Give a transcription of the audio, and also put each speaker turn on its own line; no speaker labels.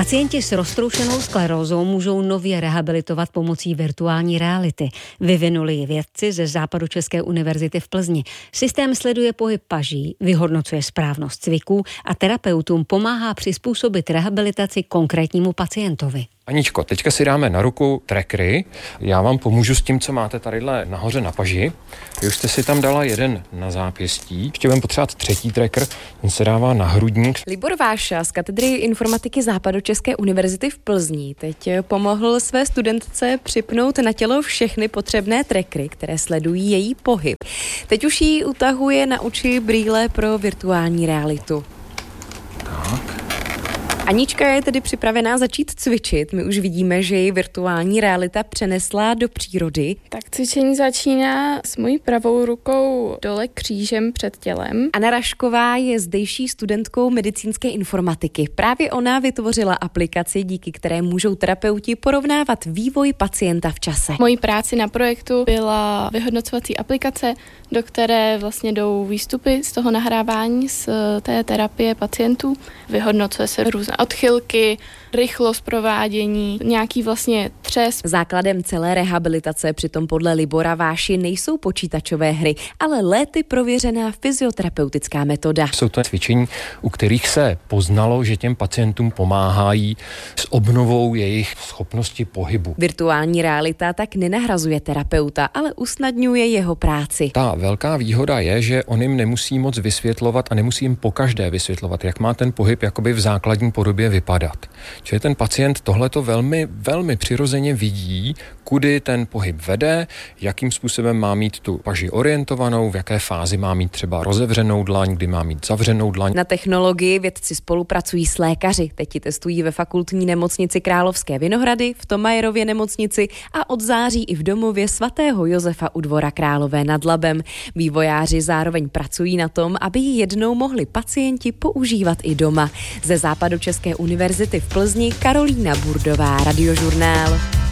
Pacienti s roztroušenou sklerózou můžou nově rehabilitovat pomocí virtuální reality. Vyvinuli ji vědci ze Západočeské univerzity v Plzni. Systém sleduje pohyb paží, vyhodnocuje správnost cviků a terapeutům pomáhá přizpůsobit rehabilitaci konkrétnímu pacientovi.
Aničko, teďka si dáme na ruku trackery. Já vám pomůžu s tím, co máte tadyhle nahoře na paži. Vy už jste si tam dala jeden na zápěstí. Ještě budeme potřebovat třetí tracker, ten se dává na hrudník.
Libor Váša z katedry informatiky Západočeské univerzity v Plzni teď pomohl své studentce připnout na tělo všechny potřebné trackery, které sledují její pohyb. Teď už jí utahuje na oči brýle pro virtuální realitu.
Tak.
Anička je tedy připravená začít cvičit. My už vidíme, že ji virtuální realita přenesla do přírody.
Tak cvičení začíná s mojí pravou rukou dole křížem před tělem.
Anna Rašková je zdejší studentkou medicínské informatiky. Právě ona vytvořila aplikaci, díky které můžou terapeuti porovnávat vývoj pacienta v čase.
Mojí práci na projektu byla vyhodnocovací aplikace, do které vlastně jdou výstupy z toho nahrávání z té terapie pacientů. Vyhodnocuje se různé odchylky, rychlost provádění, nějaký vlastně třes.
Základem celé rehabilitace přitom podle Libora Váši nejsou počítačové hry, ale léty prověřená fyzioterapeutická metoda.
Jsou to cvičení, u kterých se poznalo, že těm pacientům pomáhají s obnovou jejich schopnosti pohybu.
Virtuální realita tak nenahrazuje terapeuta, ale usnadňuje jeho práci.
Ta velká výhoda je, že on jim nemusí moc vysvětlovat a nemusí jim pokaždé vysvětlovat, jak má ten pohyb jakoby v základní podobě vypadat. Čili ten pacient tohleto velmi, velmi přirozeně vidí, kudy ten pohyb vede, jakým způsobem má mít tu paži orientovanou, v jaké fázi má mít třeba rozevřenou dlaň, kdy má mít zavřenou dlaň.
Na technologii vědci spolupracují s lékaři. Teď ji testují ve fakultní nemocnici Královské Vinohrady, v Tomajerově nemocnici a od září i v domově svatého Josefa u Dvora Králové nad Labem. Vývojáři zároveň pracují na tom, aby ji jednou mohli pacienti používat i doma. Ze Západočeské univerzity v Plzni Karolína Burdová, Radiožurnál.